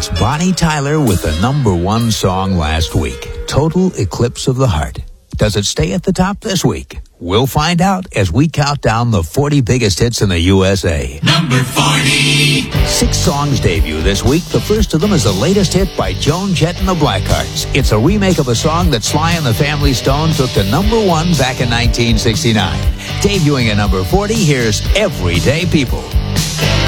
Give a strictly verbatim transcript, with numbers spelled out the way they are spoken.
Here's Bonnie Tyler with the number one song last week, Total Eclipse of the Heart. Does it stay at the top this week? We'll find out as we count down the forty biggest hits in the U S A. Number forty. Six songs debut this week. The first of them is the latest hit by Joan Jett and the Blackhearts. It's a remake of a song that Sly and the Family Stone took to number one back in nineteen sixty-nine. Debuting at number forty, here's Everyday People.